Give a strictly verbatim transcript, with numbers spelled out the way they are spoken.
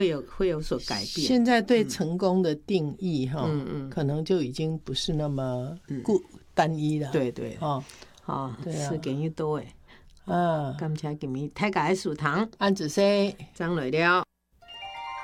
会有会有所改变。 现在对成功的定义哈、 嗯嗯， 可能就已经不是那么固、嗯、单一了。 对对， 哦， 好， 对啊， 是给你多诶。 啊， 感谢今日大家的收听， 安子生， 张磊了。